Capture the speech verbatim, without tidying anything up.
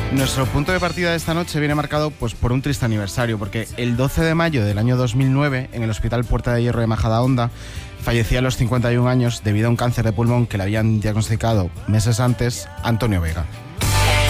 Nuestro punto de partida de esta noche viene marcado pues, por un triste aniversario, porque el doce de mayo del año dos mil nueve, en el Hospital Puerta de Hierro de Majadahonda, fallecía a los cincuenta y un años debido a un cáncer de pulmón que le habían diagnosticado meses antes Antonio Vega.